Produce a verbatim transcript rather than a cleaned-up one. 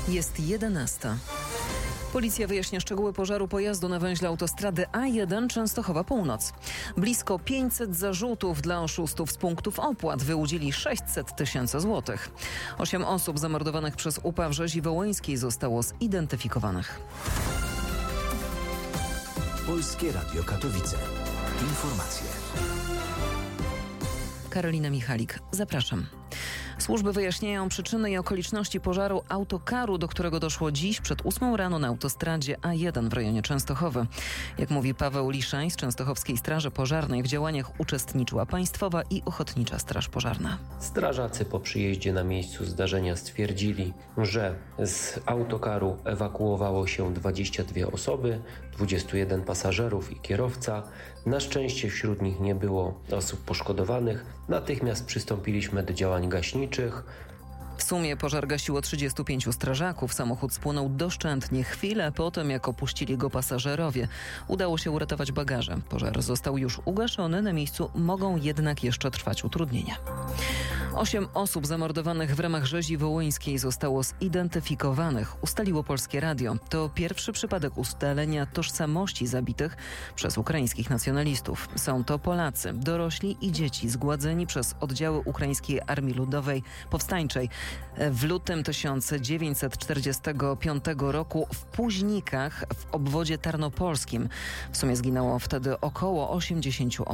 Jest jedenasta. Policja wyjaśnia szczegóły pożaru pojazdu na węźle autostrady A jeden Częstochowa Północ. Blisko pięćset zarzutów dla oszustów z punktów opłat wyłudzili sześćset tysięcy złotych. Osiem osób zamordowanych przez U P A w Rzezi Wołyńskiej zostało zidentyfikowanych. Polskie Radio Katowice. Informacje. Karolina Michalik, zapraszam. Służby wyjaśniają przyczyny i okoliczności pożaru autokaru, do którego doszło dziś przed ósmą rano na autostradzie A jeden w rejonie Częstochowy. Jak mówi Paweł Liszań z Częstochowskiej Straży Pożarnej, w działaniach uczestniczyła Państwowa i Ochotnicza Straż Pożarna. Strażacy po przyjeździe na miejscu zdarzenia stwierdzili, że z autokaru ewakuowało się dwadzieścia dwie osoby, dwudziestu jeden pasażerów i kierowca. Na szczęście wśród nich nie było osób poszkodowanych. Natychmiast przystąpiliśmy do działań gaśniczych. W sumie pożar gasiło trzydziestu pięciu strażaków. Samochód spłonął doszczętnie chwilę po tym, jak opuścili go pasażerowie. Udało się uratować bagaże. Pożar został już ugaszony, na miejscu mogą jednak jeszcze trwać utrudnienia. Osiem osób zamordowanych w ramach rzezi wołyńskiej zostało zidentyfikowanych, ustaliło Polskie Radio. To pierwszy przypadek ustalenia tożsamości zabitych przez ukraińskich nacjonalistów. Są to Polacy, dorośli i dzieci zgładzeni przez oddziały Ukraińskiej Armii Ludowej Powstańczej w lutym tysiąc dziewięćset czterdziestego piątego roku w Późnikach w obwodzie tarnopolskim. W sumie zginęło wtedy około osiemdziesięciu osób.